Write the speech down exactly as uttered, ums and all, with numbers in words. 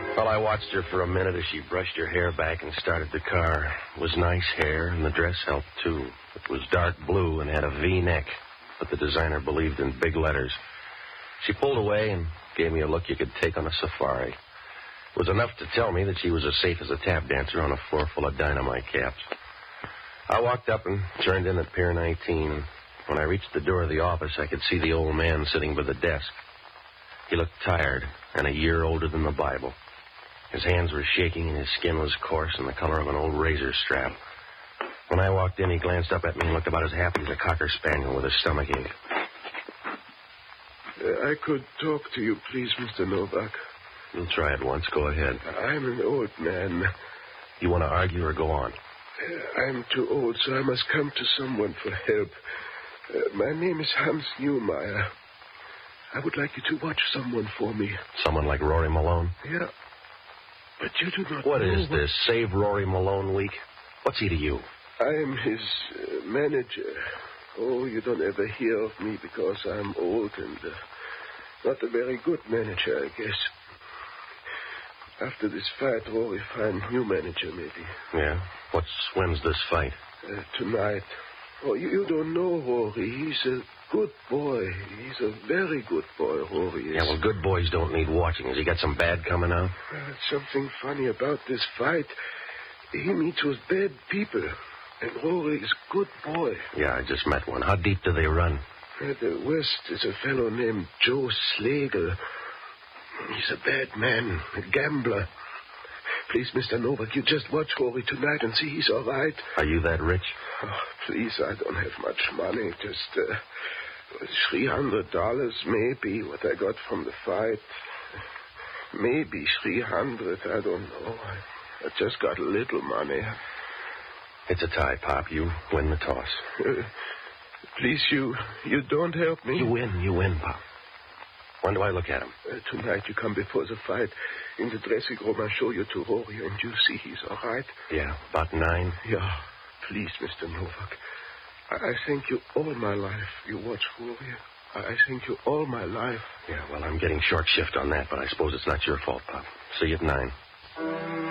Well, I watched her for a minute as she brushed her hair back and started the car. It was nice hair, and the dress helped, too. It was dark blue and had a V-neck, but the designer believed in big letters. She pulled away and gave me a look you could take on a safari. It was enough to tell me that she was as safe as a tap dancer on a floor full of dynamite caps. I walked up and turned in at Pier nineteen. When I reached the door of the office, I could see the old man sitting by the desk. He looked tired and a year older than the Bible. His hands were shaking and his skin was coarse and the color of an old razor strap. When I walked in, he glanced up at me and looked about as happy as a cocker spaniel with a stomachache. Uh, I could talk to you, please, Mister Novak. You'll try it once. Go ahead. I'm an old man. You want to argue or go on? Uh, I'm too old, so I must come to someone for help. Uh, my name is Hans Newmeyer. I would like you to watch someone for me. Someone like Rory Malone? Yeah. But you do not What know is this, Save Rory Malone Week? What's he to you? I am his uh, manager. Oh, you don't ever hear of me because I'm old and uh, not a very good manager, I guess. After this fight, Rory find new manager, maybe. Yeah? What's, when's this fight? Uh, tonight. Oh, you, you don't know Rory. He's a good boy. He's a very good boy, Rory is. Yeah, well, good boys don't need watching. Has he got some bad coming out? Uh, something funny about this fight. He meets with bad people. And Rory is a good boy. Yeah, I just met one. How deep do they run? At the west is a fellow named Joe Slagle. He's a bad man, a gambler. Please, Mister Novak, you just watch Rory tonight and see he's all right. Are you that rich? Oh, please, I don't have much money. Just uh, three hundred dollars, maybe, what I got from the fight. Maybe three hundred, I don't know. I, I just got a little money. It's a tie, Pop. You win the toss. Uh, please, you you don't help me. You win, you win, Pop. When do I look at him? Uh, tonight you come before the fight. In the dressing room, I'll show you to Rory, and you see he's all right. Yeah, about nine. Yeah, please, Mister Novak. I, I thank you all my life. You watch Rory. I, I thank you all my life. Yeah, well, I'm getting short shift on that, but I suppose it's not your fault, Pop. See you at nine.